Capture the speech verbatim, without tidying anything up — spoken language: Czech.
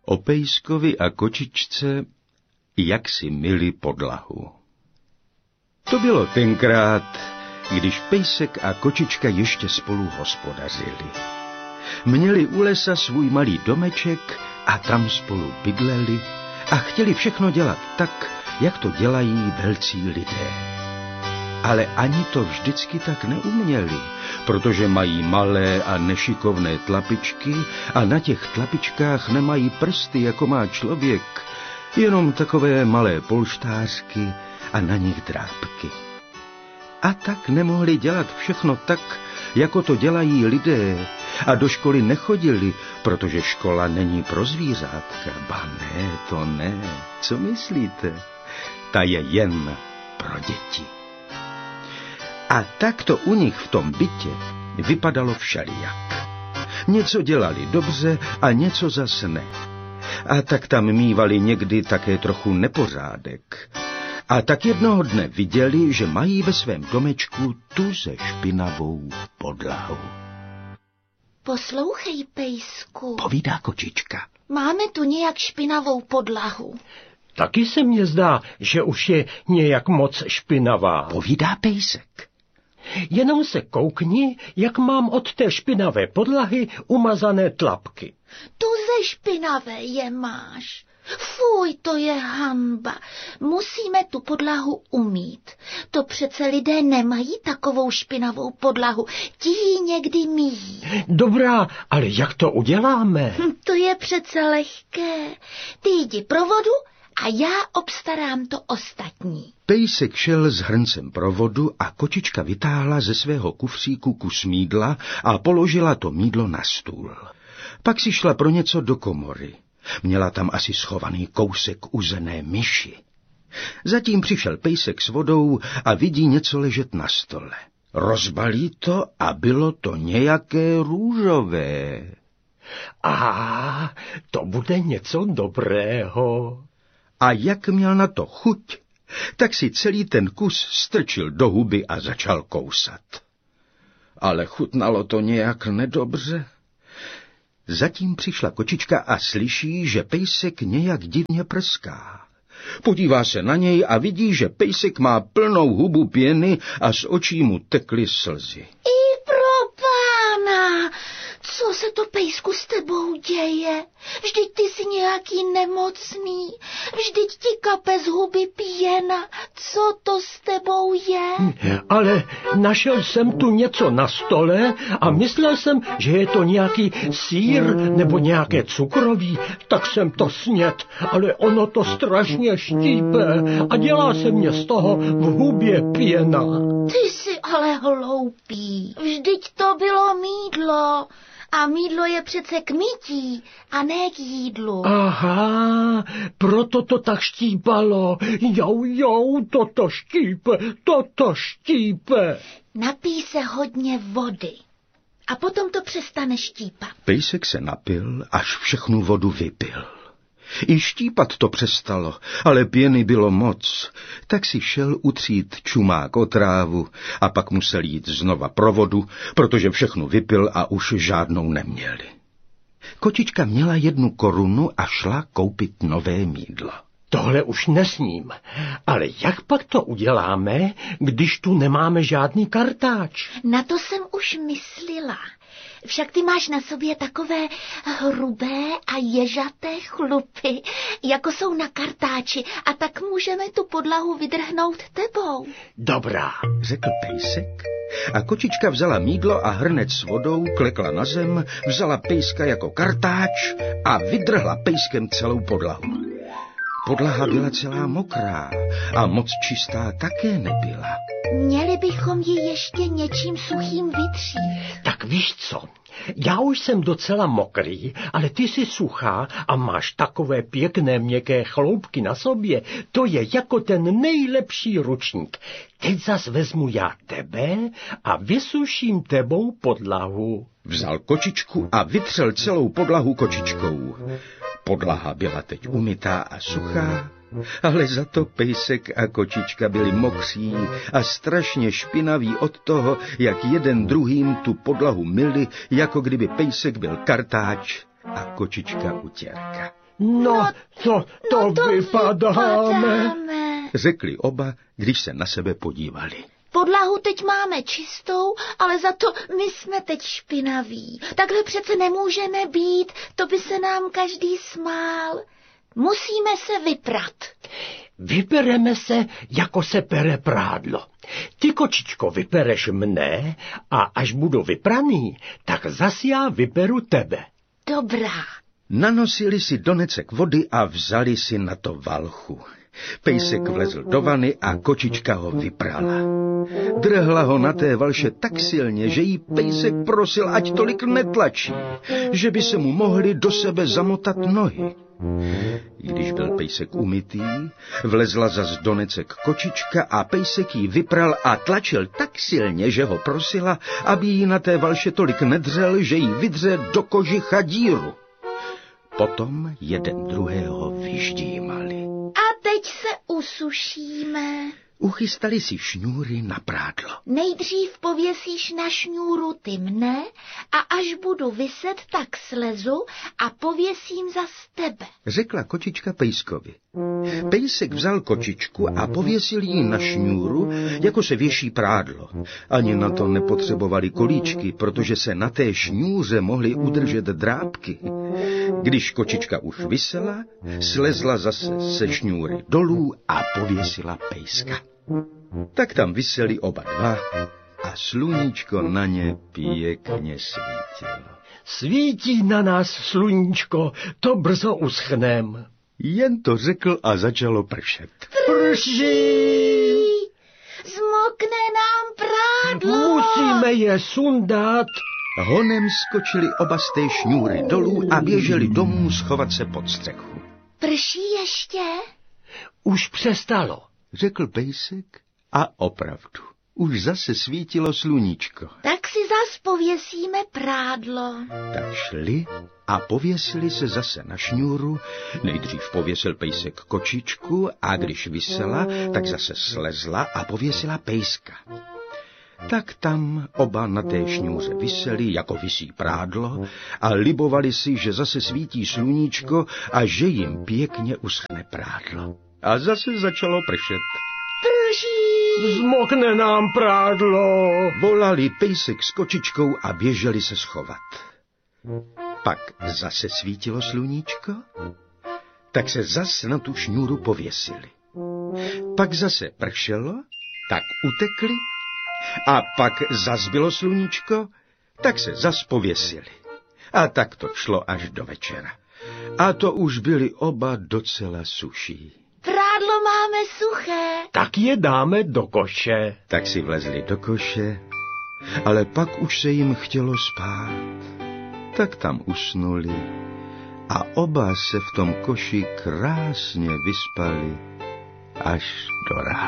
O pejskovi a kočičce, jak si myli podlahu. To bylo tenkrát, když pejsek a kočička ještě spolu hospodařili. Měli u lesa svůj malý domeček a tam spolu bydleli a chtěli všechno dělat tak, jak to dělají velcí lidé. Ale ani to vždycky tak neuměli, protože mají malé a nešikovné tlapičky a na těch tlapičkách nemají prsty, jako má člověk, jenom takové malé polštářky a na nich drápky. A tak nemohli dělat všechno tak, jako to dělají lidé, a do školy nechodili, protože škola není pro zvířátka. Ba ne, to ne. Co myslíte? Ta je jen pro děti. A tak to u nich v tom bytě vypadalo všelijak. Něco dělali dobře a něco zase ne. A tak tam mívali někdy také trochu nepořádek. A tak jednoho dne viděli, že mají ve svém domečku tuze špinavou podlahu. Poslouchej, pejsku, povídá kočička. Máme tu nějak špinavou podlahu. Taky se mně zdá, že už je nějak moc špinavá. Povídá pejsek. Jenom se koukni, jak mám od té špinavé podlahy umazané tlapky. Tuze špinavé je máš. Fuj, to je hanba. Musíme tu podlahu umýt. To přece lidé nemají takovou špinavou podlahu. Ti ji někdy míjí. Dobrá, ale jak to uděláme? Hm, to je přece lehké. Ty jdi pro vodu a já obstarám to ostatní. Pejsek šel s hrncem pro vodu a kočička vytáhla ze svého kufříku kus mýdla a položila to mýdlo na stůl. Pak si šla pro něco do komory. Měla tam asi schovaný kousek uzené myši. Zatím přišel pejsek s vodou a vidí něco ležet na stole. Rozbalí to a bylo to nějaké růžové. A to bude něco dobrého. A jak měl na to chuť, tak si celý ten kus strčil do huby a začal kousat. Ale chutnalo to nějak nedobře. Zatím přišla kočička a slyší, že pejsek nějak divně prská. Podívá se na něj a vidí, že pejsek má plnou hubu pěny a z očí mu tekly slzy. I pro pána! Co se to, pejsku, s tebou děje? Vždyť ty jsi nějaký nemocný. Vždyť ti kape z huby pěna. Co to s tebou je? Ale našel jsem tu něco na stole a myslel jsem, že je to nějaký sýr nebo nějaké cukroví, tak jsem to snědl, ale ono to strašně štípe a dělá se mě z toho v hubě pěna. Ty jsi ale hloupý. Vždyť to bylo mýdlo. A mýdlo je přece k mytí a ne k jídlu. Aha, proto to tak štípalo. Jau, jau, toto štípe, toto štípe. Napij se hodně vody a potom to přestane štípat. Pejsek se napil, až všechnu vodu vypil. I štípat to přestalo, ale pěny bylo moc, tak si šel utřít čumák o trávu a pak musel jít znova pro vodu, protože všechnu vypil a už žádnou neměli. Kočička měla jednu korunu a šla koupit nové mýdlo. Tohle už nesním, ale jak pak to uděláme, když tu nemáme žádný kartáč? Na to jsem už myslela. Však ty máš na sobě takové hrubé a ježaté chlupy, jako jsou na kartáči, a tak můžeme tu podlahu vydrhnout tebou. Dobrá, řekl pejsek. A kočička vzala mýdlo a hrnec s vodou, klekla na zem, vzala pejska jako kartáč a vydrhla pejskem celou podlahu. Podlaha byla celá mokrá a moc čistá také nebyla. Měli bychom ji ještě něčím suchým vytřít. Tak víš co, já už jsem docela mokrý, ale ty jsi suchá a máš takové pěkné měkké chloupky na sobě. To je jako ten nejlepší ručník. Teď zas vezmu já tebe a vysuším tebou podlahu. Vzal kočičku a vytřel celou podlahu kočičkou. Podlaha byla teď umytá a suchá, ale za to pejsek a kočička byli mokří a strašně špinaví od toho, jak jeden druhým tu podlahu myli, jako kdyby pejsek byl kartáč a kočička utěrka. No, to, to, no to vypadáme, vypadáme, řekli oba, když se na sebe podívali. Podlahu teď máme čistou, ale za to my jsme teď špinaví. Takhle přece nemůžeme být, to by se nám každý smál. Musíme se vyprat. Vypereme se, jako se pere prádlo. Ty, kočičko, vypereš mne a až budu vypraný, tak zas já vyperu tebe. Dobrá. Nanosili si donecek vody a vzali si na to valchu. Pejsek vlezl do vany a kočička ho vyprala. Drhla ho na té valše tak silně, že jí pejsek prosil, ať tolik netlačí, že by se mu mohly do sebe zamotat nohy. Když byl pejsek umytý, vlezla zas donecek kočička a pejsek jí vypral a tlačil tak silně, že ho prosila, aby jí na té valše tolik nedřel, že jí vydře do kožicha díru. Potom jeden druhého vyždímali. A teď se usušíme. Uchystali si šňůry na prádlo. Nejdřív pověsíš na šňůru ty mne a až budu viset, tak slezu a pověsím zas tebe. Řekla kočička pejskovi. Pejsek vzal kočičku a pověsil jí na šňůru, jako se věší prádlo. Ani na to nepotřebovali kolíčky, protože se na té šňůře mohly udržet drápky. Když kočička už visela, slezla zase se šňůry dolů a pověsila pejska. Tak tam viseli oba dva a sluníčko na ně pěkně svítilo. Svítí na nás sluníčko, to brzo uschnem. Jen to řekl a začalo pršet. Prší! Zmokne nám prádlo. Musíme je sundat. Honem skočili oba z té šňůry dolů a běželi domů schovat se pod střechu. Prší ještě? Už přestalo, řekl pejsek a opravdu. Už zase svítilo sluníčko. Tak si zas pověsíme prádlo. Tak šli a pověsili se zase na šňůru. Nejdřív pověsil pejsek kočičku a když visela, tak zase slezla a pověsila pejska. Tak tam oba na té šňůře viseli, jako visí prádlo, a libovali si, že zase svítí sluníčko a že jim pěkně uschne prádlo. A zase začalo pršet. Prší! Zmokne nám prádlo. Volali pejsek s kočičkou a běželi se schovat. Pak zase svítilo sluníčko, tak se zase na tu šňůru pověsili. Pak zase pršelo, tak utekli, a pak zas bylo sluníčko, tak se zas pověsili. A tak to šlo až do večera. A to už byli oba docela suší. Prádlo máme suché. Tak je dáme do koše. Tak si vlezli do koše, ale pak už se jim chtělo spát. Tak tam usnuli a oba se v tom koši krásně vyspali až do rána.